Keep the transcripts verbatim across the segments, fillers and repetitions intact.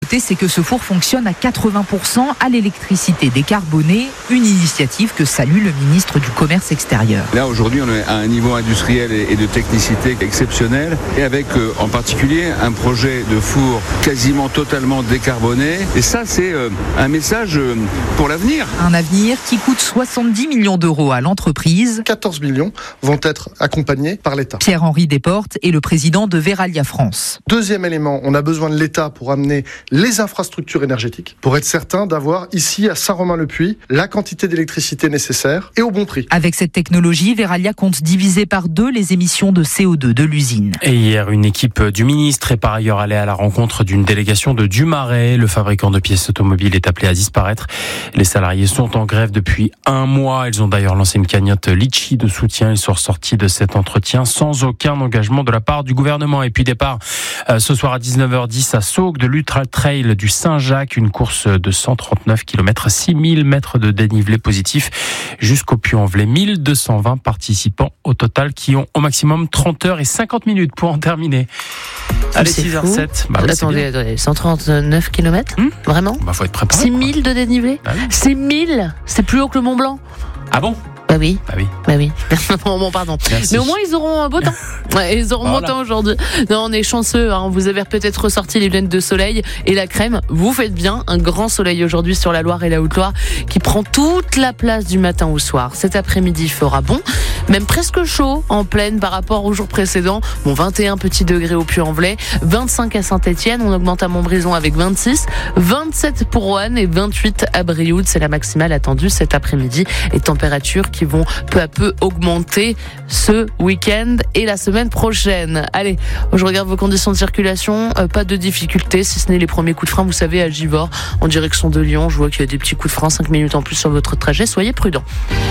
nouveauté, c'est que ce four fonctionne à quatre-vingts pour cent à l'électricité décarbonée, une initiative que salue le ministre du Commerce extérieur. Là, aujourd'hui, on est à un niveau industriel et de technicité exceptionnel, et avec euh, en particulier un projet de four quasiment totalement décarboné. Et ça, c'est euh, un message euh, pour l'avenir. Un avenir qui coûte soixante-dix millions d'euros à l'entreprise. quatorze millions vont être accompagnés par l'État. Pierre-Henri Desportes est le président de Verallia France. Deuxième élément, on a besoin de l'État pour amener les infrastructures énergétiques, pour être certain d'avoir ici à Saint-Romain-le-Puy la quantité d'électricité nécessaire et au bon prix. Avec cette technologie, Verallia compte diviser par deux les émissions de C O deux de l'usine. Et hier, une équipe du ministre est par ailleurs allée à la rencontre d'une délégation de Dumaret. Le fabricant de pièces automobiles est appelé à disparaître. Les salariés sont en grève depuis un mois. Ils ont d'ailleurs lancé une cagnotte Litchi de soutien. Ils sont ressortis de cet entretien sans aucun engagement de la part du gouvernement. Et puis départ euh, ce soir à dix-neuf heures dix à Saugues de l'Ultra Trail du Saint-Jacques, une course de cent trente-neuf kilomètres, six mille mètres de dénivelé positif jusqu'au Puy-en-Velay. mille deux cent vingt participants au total qui ont au maximum trente heures et cinquante minutes pour en terminer. Allez, c'est six heures sept. Bah, oui, attendez, attendez, cent trente-neuf kilomètres hum Vraiment bah, faut être préparé. C'est mille de dénivelé bah, oui. C'est mille. C'est plus haut que le Mont Blanc. Ah bon? Bah oui. Bah oui. Bah oui. Bon, pardon. Merci. Mais au moins, ils auront beau temps. Ouais, ils auront voilà. beau temps aujourd'hui. Non, on est chanceux, hein. Vous avez peut-être ressorti les lunettes de soleil et la crème. Vous faites bien. Un grand soleil aujourd'hui sur la Loire et la Haute-Loire qui prend toute la place du matin au soir. Cet après-midi, il fera bon. Même presque chaud en pleine par rapport au jour précédent. Bon, vingt et un petits degrés au Puy-en-Velay, vingt-cinq à Saint-Étienne. On augmente à Montbrison avec vingt-six, vingt-sept pour Roanne et vingt-huit à Brioude. C'est la maximale attendue cet après-midi. Et températures qui vont peu à peu augmenter ce week-end et la semaine prochaine. Allez, je regarde vos conditions de circulation. Euh, pas de difficultés, si ce n'est les premiers coups de frein, vous savez, à Givors, en direction de Lyon. Je vois qu'il y a des petits coups de frein, cinq minutes en plus sur votre trajet. Soyez prudents.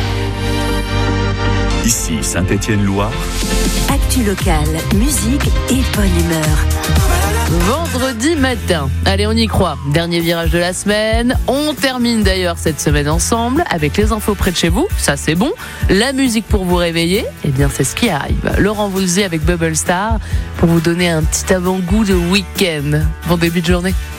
Ici Saint-Étienne-Loire. Actu locale, musique et bonne humeur. Vendredi matin, allez on y croit, dernier virage de la semaine, on termine d'ailleurs cette semaine ensemble avec les infos près de chez vous, ça c'est bon, la musique pour vous réveiller, eh bien c'est ce qui arrive. Laurent Voulzy avec Bubble Star pour vous donner un petit avant-goût de week-end. Bon début de journée.